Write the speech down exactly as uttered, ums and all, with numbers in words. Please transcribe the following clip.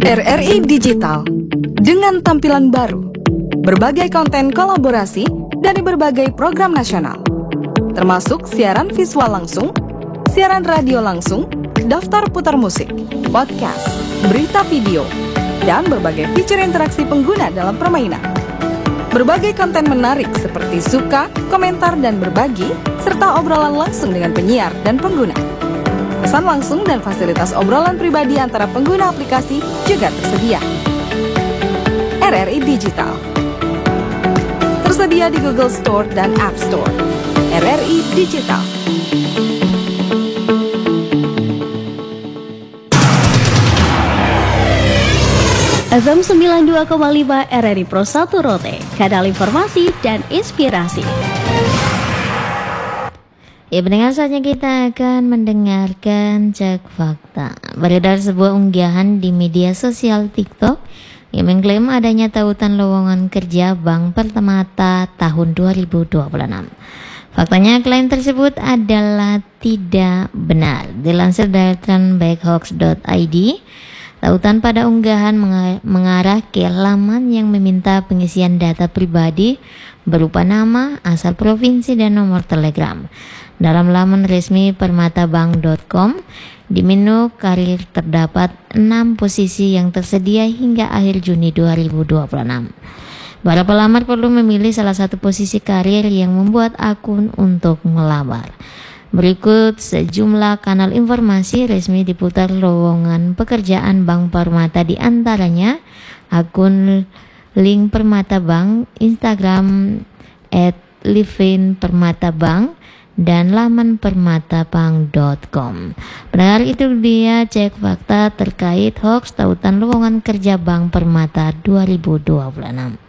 R R I Digital dengan tampilan baru, berbagai konten kolaborasi dari berbagai program nasional, termasuk siaran visual langsung, siaran radio langsung, daftar putar musik, podcast, berita video, dan berbagai fitur interaksi pengguna dalam permainan. Berbagai konten menarik seperti suka, komentar, dan berbagi, serta obrolan langsung dengan penyiar dan pengguna. Pesan langsung dan fasilitas obrolan pribadi antara pengguna aplikasi juga tersedia. R R I Digital tersedia di Google Store dan App Store. R R I Digital. F M sembilan puluh dua koma lima R R I Pro satu Rote, kanal informasi dan inspirasi. Ya, pendengar, saatnya kita akan mendengarkan Cek Fakta. Beredar sebuah unggahan di media sosial TikTok yang mengklaim adanya tautan lowongan kerja Bank Permata tahun dua ribu dua puluh enam. Faktanya, klaim tersebut adalah tidak benar. Dilansir dari trendbackhoax dot i d, tautan pada unggahan mengarah ke laman yang meminta pengisian data pribadi berupa nama, asal provinsi, dan nomor telegram. Dalam laman resmi permatabank dot com, di menu karir terdapat enam posisi yang tersedia hingga akhir Juni dua ribu dua puluh enam. Para pelamar perlu memilih salah satu posisi karir yang membuat akun untuk melamar. Berikut sejumlah kanal informasi resmi diputar lowongan pekerjaan Bank Permata, di antaranya akun link Permata Bank, Instagram at livin permata bank, dan laman permatabank dot com. Pendengar, itu dia cek fakta terkait hoax tautan lowongan kerja Bank Permata dua ribu dua puluh enam.